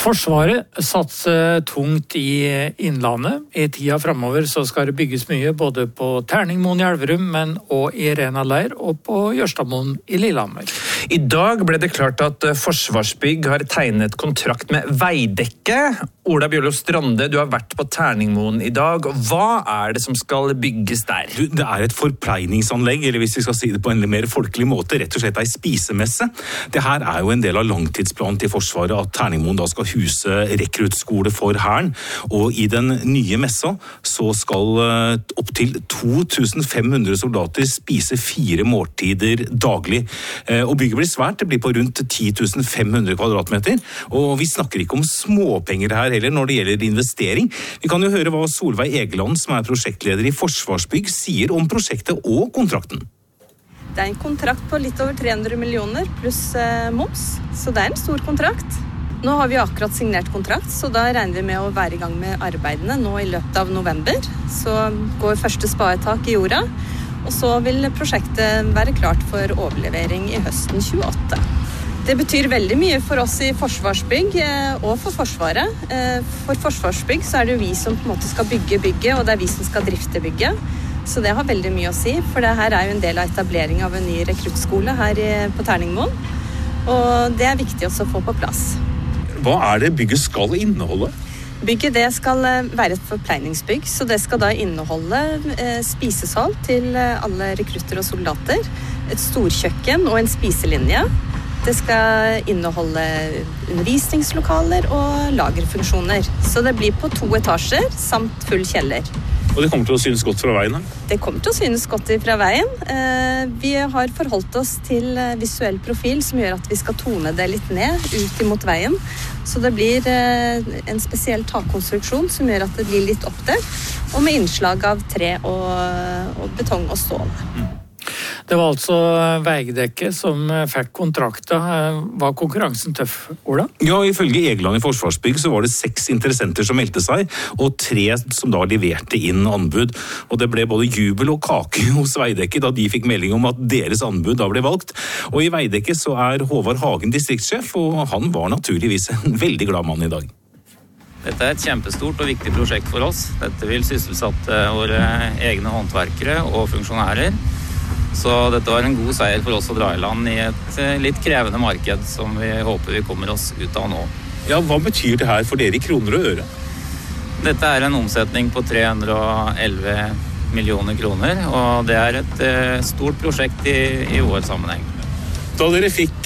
Forsvaret satser tungt i Innlandet. I tida fremover så skal det bygges mye både på Terningmoen i Elverum, men også i Rena leir og på Jørstadmoen i Lillehammer. I dag ble det klart at Forsvarsbygg har tegnet kontrakt med Veidekke. Ola Bjørlo Strande, du har vært på Terningmoen i dag. Hva er det som skal bygges der? Det er et forpleiningsanlegg, eller hvis vi skal si det på en mer folkelig måte, rett og slett en spisemesse. Det her er jo en del av langtidsplanen til Forsvaret at Terningmoen da skal huse rekruttskole for Hæren, og i den nye messa så skal opp til 2500 soldater spise 4 måltider daglig. Og bygget blir svært, det blir på rundt 10.500 kvadratmeter, og vi snakker ikke om småpenger her heller når det gjelder investering. Vi kan jo høre hva Solveig Egeland, som er prosjektleder i Forsvarsbygg, sier om prosjektet og kontrakten. Det er en kontrakt på litt over 300 millioner pluss moms, så det er en stor kontrakt. Nå har vi akkurat signert kontrakt, så da regner vi med å være i gang med arbeidene nå i løpet av november. Så går første spadetak i jorda, og så vil prosjektet være klart for overlevering i høsten 28. Det betyr veldig mye for oss i Forsvarsbygg og for Forsvaret. For Forsvarsbygg så er det jo vi som på en måte skal bygge bygget, og det er vi som skal drifte bygget. Så det har veldig mye å si, for det her er jo en del av etablering av en ny rekruttskole her på Terningmoen. Og det er viktig også å få på plass. Hva er det bygget skal inneholde? Bygget det skal være et forpleiningsbygg, så det skal da inneholde spisesal til alle rekrutter og soldater, et storkjøkken og en spiselinje. Det skal inneholde undervisningslokaler og lagerfunksjoner, så det blir på 2 etasjer samt full kjeller. Og det kommer til å synes godt fra veien? Det kommer til å synes godt fra veien. Vi har forholdt oss til visuell profil som gjør at vi skal tone det litt ned ut imot veien. Så det blir en spesiell takkonstruksjon som gjør at det blir litt oppdelt, og med innslag av tre og betong og stål. Det var altså Veidekke som fikk kontrakta. Var konkurransen tøff, Ola? Ja, ifølge Egeland i Forsvarsbygg så var det 6 interessenter som meldte seg, og 3 som da leverte inn anbud. Og det ble både jubel og kake hos Veidekke da de fikk melding om at deres anbud da ble valgt. Og i Veidekke så er Håvard Hagen distriktssjef, og han var naturligvis en veldig glad mann i dag. Dette er et kjempestort og viktig prosjekt for oss. Dette vil sysselsette våre egne håndverkere og funksjonærer. Så dette var en god seier for oss å dra i land i et litt krevende marked som vi håper vi kommer oss ut av nå. Ja, hva betyr det her for dere i kroner og øre? Dette er en omsetning på 311 millioner kroner, og det er et stort prosjekt i vår sammenheng. Da dere fikk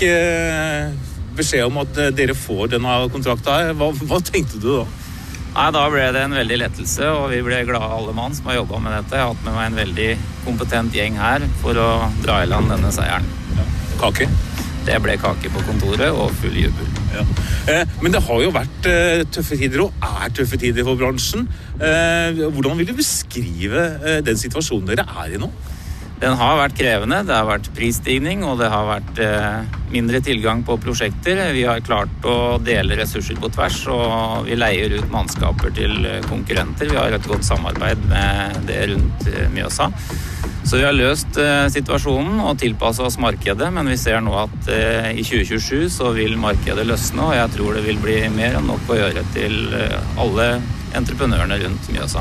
beskjed om at dere får denne kontrakten her, hva tenkte du da? Nei, da ble det en veldig lettelse, og vi ble glade alle mann som har jobbet med dette. Jeg har hatt med meg en veldig kompetent gjeng her for å dra i land denne seieren. Ja. Kake? Det ble kake på kontoret og full jubel. Ja. Men det har jo vært tøffe tider, og er tøffe tider for bransjen. Hvordan vil du beskrive den situasjonen dere er i nå? Den har vært krevende, det har vært prisstigning, og det har vært mindre tilgang på prosjekter. Vi har klart å dele ressurser på tvers, og vi leier ut mannskaper til konkurrenter. Vi har et godt samarbeid med det rundt Mjøsa. Så vi har løst situasjonen og tilpasset oss markedet, men vi ser nå at i 2027 så vil markedet løsne, og jeg tror det vil bli mer enn nok å gjøre til alle entreprenørene rundt Mjøsa.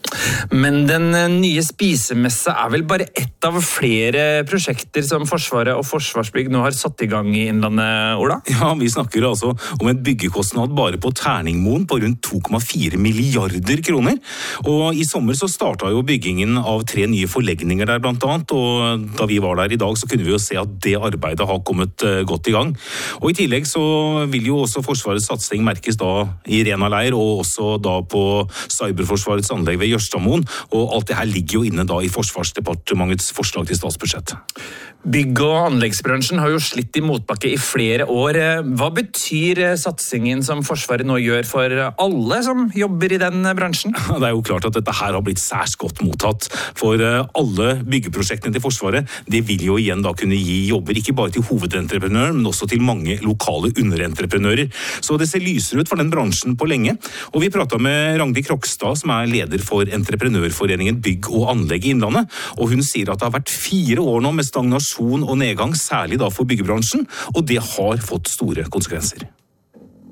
Men den nye spisemessa er vel bare ett av flere prosjekter som Forsvaret og Forsvarsbygg nå har satt i gang i Innlandet, Ola? Ja, vi snakker altså om en byggekostnad bare på Terningmoen på rundt 2,4 milliarder kroner. Og i sommer så startet jo byggingen av 3 nye forlegninger der blant annet, og da vi var der i dag så kunne vi jo se at det arbeidet har kommet godt i gang. Og i tillegg så vil jo også Forsvarets satsing merkes da i Rena leir, og også da på Cyberforsvarets anlegg ved Jørstadmoen, og alt det her ligger jo inne da i Forsvarsdepartementets forslag til statsbudsjett. Bygg- og anleggsbransjen har jo slitt i motbakke i flere år. Hva betyr satsingen som Forsvaret nå gjør for alle som jobber i den bransjen? Det er jo klart at dette her har blitt særs godt mottatt, for alle byggeprosjektene til Forsvaret, det vil jo igjen da kunne gi jobber, ikke bare til hovedentreprenøren, men også til mange lokale underentreprenører. Så det ser lysere ut for den bransjen på lenge. Og vi pratet med Randi Krokstad, som er leder for Entreprenørforeningen Bygg og Anlegg i Innlandet, og hun sier at det har vært 4 år nå med stagnasjon og nedgang, særlig da for byggebransjen, og det har fått store konsekvenser.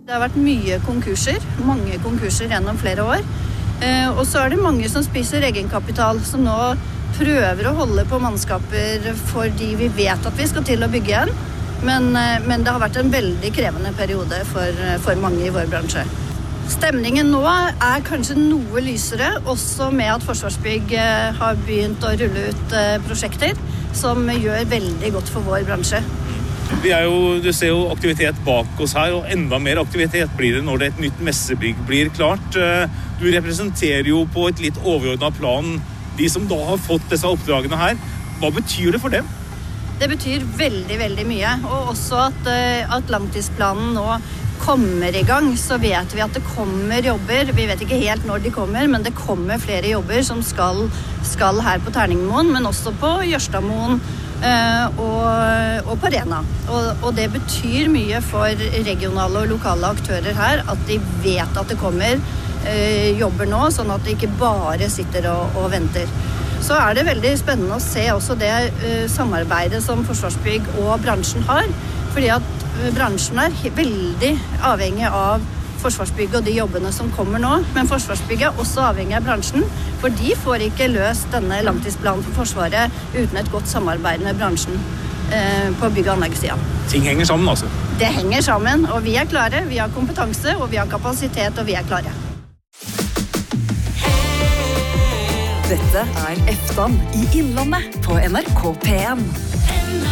Det har vært mange konkurser gjennom flere år. Og så det mange som spiser egenkapital, som nå prøver å holde på mannskaper fordi vi vet at vi skal til å bygge igjen. Men det har vært en veldig krevende periode for mange i vår bransje. Stemningen nå kanskje noe lysere, også med at Forsvarsbygg har begynt å rulle ut prosjekter som gjør veldig godt for vår bransje. Du ser jo aktivitet bak oss her, og enda mer aktivitet blir det når et nytt messebygg blir klart. Du representerer jo på et litt overordnet plan de som da har fått disse oppdragene her. Hva betyr det for dem? Det betyr veldig, veldig mye, og også at langtidsplanen nå kommer i gang, så vet vi at det kommer jobber. Vi vet ikke helt når de kommer, men det kommer flere jobber som skal her på Terningmoen, men også på Jørstadmoen og på Rena. Og det betyr mye for regionale og lokale aktører her, at de vet at det kommer jobber nå, sånn at de ikke bare sitter og venter. Så det veldig spennende å se også det samarbeidet som Forsvarsbygg og bransjen har, fordi at bransjen veldig avhengig av Forsvarsbygg og de jobbene som kommer nå, men Forsvarsbygg også avhengig av bransjen, for de får ikke løst denne langtidsplanen for Forsvaret uten et godt samarbeid med bransjen på bygg- og anleggssiden. Ting henger sammen, altså? Det henger sammen, og vi klare. Vi har kompetanse, og vi har kapasitet, og vi klare. Dette Eftan i Innlandet på NRK P1.